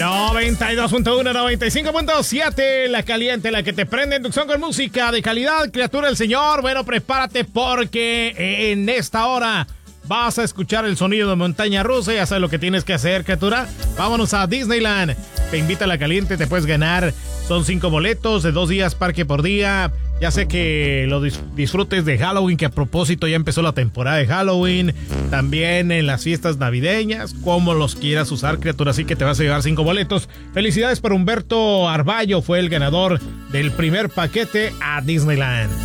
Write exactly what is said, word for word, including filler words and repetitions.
noventa y dos punto uno, noventa y cinco punto siete, la caliente, la que te prende, inducción con música de calidad, criatura del Señor. Bueno, prepárate porque en esta hora vas a escuchar el sonido de montaña rusa. Ya sabes lo que tienes que hacer, criatura. Vámonos a Disneyland. Te invita a la caliente, te puedes ganar. Son cinco boletos de dos días, parque por día. Ya sé que lo dis- disfrutes de Halloween, que a propósito ya empezó la temporada de Halloween. También en las fiestas navideñas, como los quieras usar, criatura. Así que te vas a llevar cinco boletos. Felicidades para Humberto Arballo, fue el ganador del primer paquete a Disneyland.